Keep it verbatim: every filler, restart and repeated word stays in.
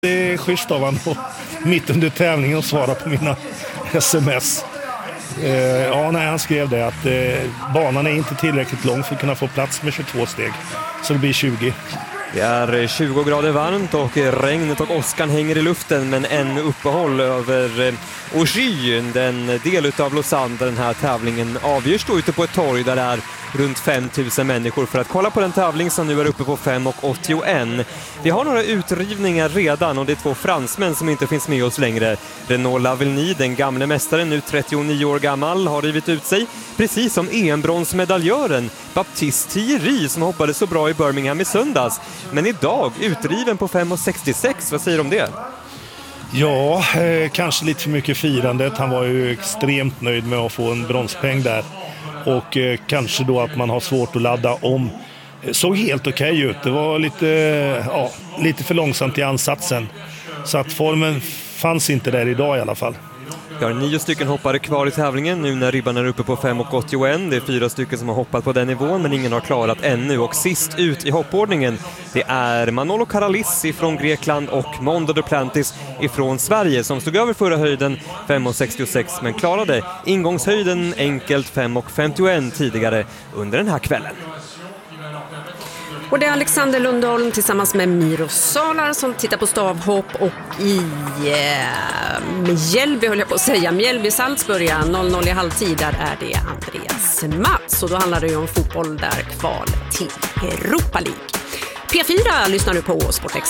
Det är schysst av han mitt under tävlingen och svara på mina sms. Eh, ja, nej, han skrev det att eh, banan är inte tillräckligt lång för att kunna få plats med tjugotvå steg. Så det blir tjugo. Det är tjugo grader varmt och regnet och åskan hänger i luften, men en uppehåll över Augy, den del av Lausanne där den här tävlingen avgörs, då ute på ett torg där det är runt fem tusen människor för att kolla på den tävling som nu är uppe på fem åttioett. Vi har några utrivningar redan och det är två fransmän som inte finns med oss längre. Renaud Lavillenie, den gamle mästaren, nu trettionio år gammal, har rivit ut sig, precis som E M-bronsmedaljören Baptiste Thierry som hoppade så bra i Birmingham i söndags. Men idag utriven på fem sextiosex, vad säger du om det? Ja, eh, kanske lite för mycket firandet. Han var ju extremt nöjd med att få en bronspeng där. Och eh, kanske då att man har svårt att ladda om. Såg helt okej ut. Det var lite, ja, lite för långsamt i ansatsen. Så att formen fanns inte där idag i alla fall. Vi har nio stycken hoppare kvar i tävlingen nu när ribban är uppe på fem åttioett. Det är fyra stycken som har hoppat på den nivån, men ingen har klarat ännu. Och sist ut i hoppordningen, det är Manolo Karalis ifrån Grekland och Mondo Duplantis ifrån Sverige som stod över förra höjden fem sextiosex, men klarade ingångshöjden enkelt fem femtioett tidigare under den här kvällen. Och det är Alexander Lundholm tillsammans med Miro Salar som tittar på stavhopp, och i eh, Mjällby höll jag på att säga, Mjällby Salzburga noll noll i halvtid, där är det Andreas Mats, och då handlar det ju om fotboll där, kval till Europa League. P fyra lyssnar du på Sportex.